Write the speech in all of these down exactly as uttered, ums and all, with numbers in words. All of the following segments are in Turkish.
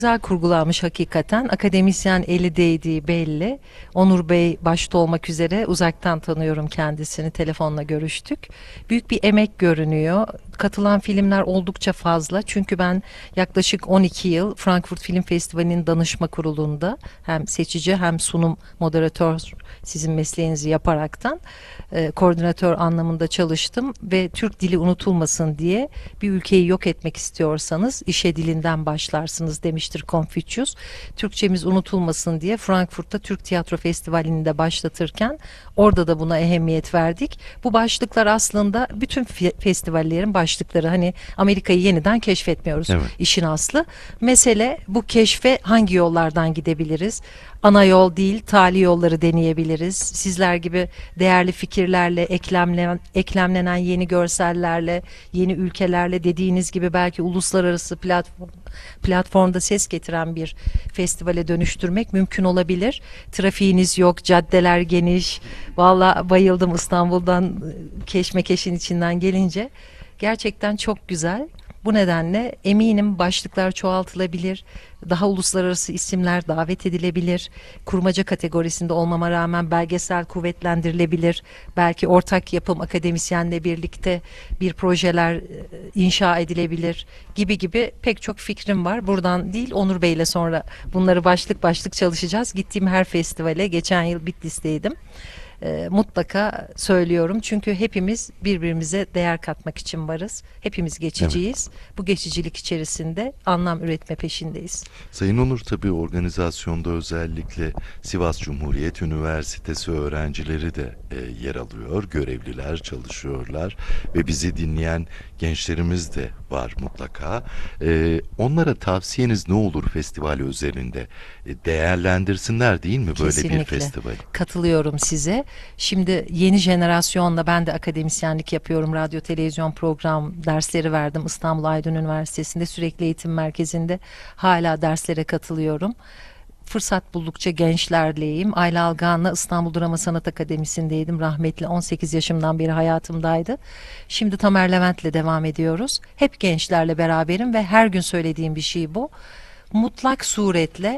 Güzel kurgulanmış hakikaten. Akademisyen eli değdiği belli. Onur Bey başta olmak üzere uzaktan tanıyorum kendisini. Telefonla görüştük. Büyük bir emek görünüyor. Katılan filmler oldukça fazla. Çünkü ben yaklaşık on iki yıl Frankfurt Film Festivali'nin danışma kurulunda hem seçici hem sunum moderatör sizin mesleğinizi yaparaktan e, koordinatör anlamında çalıştım ve Türk dili unutulmasın diye bir ülkeyi yok etmek istiyorsanız işe dilinden başlarsınız demiştir Confucius. Türkçemiz unutulmasın diye Frankfurt'ta Türk Tiyatro Festivali'ni de başlatırken orada da buna ehemmiyet verdik. Bu başlıklar aslında bütün festivallerin başlıkları. Hani Amerika'yı yeniden keşfetmiyoruz. Evet. İşin aslı. Mesele bu keşfe hangi yollardan gidebiliriz? Ana yol değil, tali yolları deneyebiliriz. Sizler gibi değerli fikirlerle, eklemlenen, eklemlenen yeni görsellerle, yeni ülkelerle, dediğiniz gibi belki uluslararası platform, platformda ses getiren bir festivale dönüştürmek mümkün olabilir. Trafiğiniz yok, caddeler geniş. Vallahi bayıldım İstanbul'dan keşmekeşin içinden gelince. Gerçekten çok güzel. Bu nedenle eminim başlıklar çoğaltılabilir, daha uluslararası isimler davet edilebilir, kurmaca kategorisinde olmama rağmen belgesel kuvvetlendirilebilir, belki ortak yapım akademisyenle birlikte bir projeler inşa edilebilir gibi gibi pek çok fikrim var. Buradan değil, Onur Bey'le sonra bunları başlık başlık çalışacağız. Gittiğim her festivale, geçen yıl Bitlis'teydim. E, mutlaka söylüyorum çünkü hepimiz birbirimize değer katmak için varız. Hepimiz geçiciyiz. Evet. Bu geçicilik içerisinde anlam üretme peşindeyiz. Sayın Onur, tabii organizasyonda özellikle Sivas Cumhuriyet Üniversitesi öğrencileri de e, yer alıyor. Görevliler çalışıyorlar ve bizi dinleyen gençlerimiz de var mutlaka. E, onlara tavsiyeniz ne olur festival üzerinde? E, değerlendirsinler değil mi böyle Kesinlikle. Bir festival? Katılıyorum size. Şimdi yeni jenerasyonla ben de akademisyenlik yapıyorum. Radyo, televizyon program dersleri verdim. İstanbul Aydın Üniversitesi'nde sürekli eğitim merkezinde hala derslere katılıyorum. Fırsat buldukça gençlerleyim. Ayla Algan'la İstanbul Drama Sanat Akademisi'ndeydim. Rahmetli on sekiz yaşımdan beri hayatımdaydı. Şimdi Tamer Levent'le devam ediyoruz. Hep gençlerle beraberim ve her gün söylediğim bir şey bu. Mutlak suretle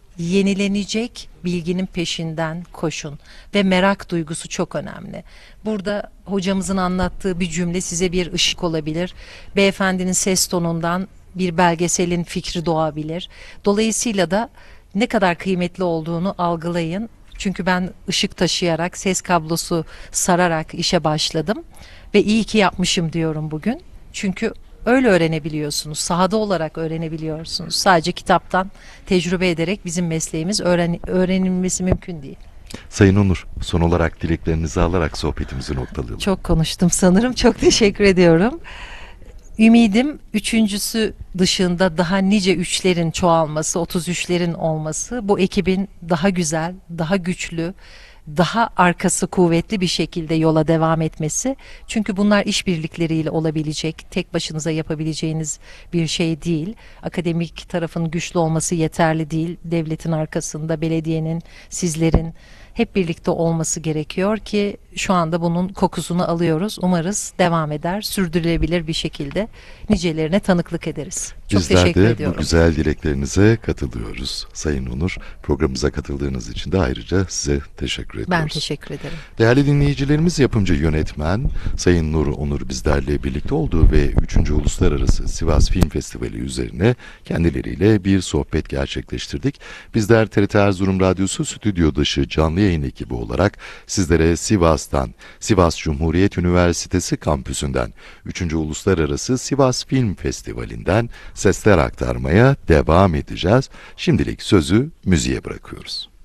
yenilenecek bilginin peşinden koşun ve merak duygusu çok önemli. Burada hocamızın anlattığı bir cümle size bir ışık olabilir. Beyefendinin ses tonundan bir belgeselin fikri doğabilir. Dolayısıyla da ne kadar kıymetli olduğunu algılayın. Çünkü ben ışık taşıyarak, ses kablosu sararak işe başladım ve iyi ki yapmışım diyorum bugün. Çünkü öyle öğrenebiliyorsunuz. Sahada olarak öğrenebiliyorsunuz. Sadece kitaptan tecrübe ederek bizim mesleğimiz öğren öğrenilmesi mümkün değil. Sayın Onur, son olarak dileklerinizi alarak sohbetimizi noktalayalım. Çok konuştum sanırım. Çok teşekkür ediyorum. Ümidim üçüncüsü dışında daha nice üçlerin çoğalması, otuz üçlerin olması, bu ekibin daha güzel, daha güçlü, daha arkası kuvvetli bir şekilde yola devam etmesi. Çünkü bunlar işbirlikleriyle olabilecek, tek başınıza yapabileceğiniz bir şey değil. Akademik tarafın güçlü olması yeterli değil. Devletin arkasında, belediyenin, sizlerin hep birlikte olması gerekiyor ki şu anda bunun kokusunu alıyoruz. Umarız devam eder, sürdürülebilir bir şekilde nicelerine tanıklık ederiz. Çok Bizler teşekkür de ediyorum. bu güzel dileklerinize katılıyoruz. Sayın Onur, programımıza katıldığınız için de ayrıca size teşekkür ediyoruz. Ben teşekkür ederim. Değerli dinleyicilerimiz, yapımcı yönetmen Sayın Nur Onur bizlerle birlikte olduğu ve üçüncü Uluslararası Sivas Film Festivali üzerine kendileriyle bir sohbet gerçekleştirdik. Bizler T R T Erzurum Radyosu stüdyo dışı canlı yayın ekibi olarak sizlere Sivas'tan, Sivas Cumhuriyet Üniversitesi kampüsünden üçüncü Uluslararası Sivas Film Festivali'nden sesler aktarmaya devam edeceğiz. Şimdilik sözü müziğe bırakıyoruz.